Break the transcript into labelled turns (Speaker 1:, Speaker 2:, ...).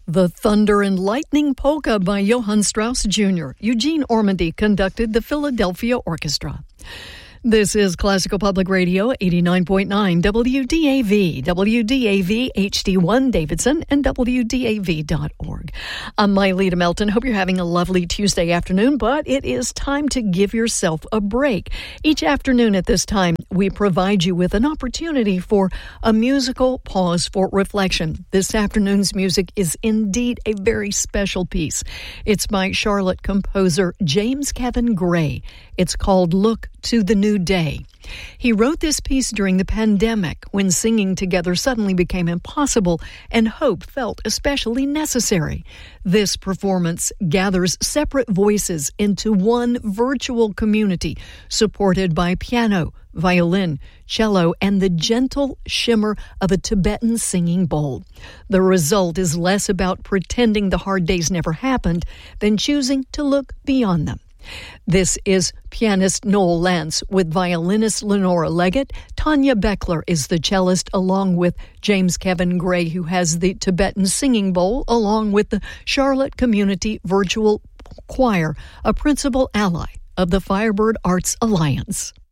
Speaker 1: The Thunder and Lightning Polka by Johann Strauss Jr. Eugene Ormandy conducted the Philadelphia Orchestra. This is Classical Public Radio, 89.9 WDAV, WDAV HD1 Davidson, and WDAV.org. I'm Mylita Melton. Hope you're having a lovely Tuesday afternoon, but it is time to give yourself a break. Each afternoon at this time, we provide you with an opportunity for a musical pause for reflection. This afternoon's music is indeed a very special piece. It's by Charlotte composer James Kevin Gray. It's called Look to the New Day. He wrote this piece during the pandemic when singing together suddenly became impossible and hope felt especially necessary. This performance gathers separate voices into one virtual community supported by piano, violin, cello, and the gentle shimmer of a Tibetan singing bowl. The result is less about pretending the hard days never happened than choosing to look beyond them. This is pianist Noel Lance with violinist Lenora Leggett. Tanya Beckler is the cellist, along with James Kevin Gray, who has the Tibetan singing bowl, along with the Charlotte Community Virtual Choir, a principal ally of the Firebird Arts Alliance.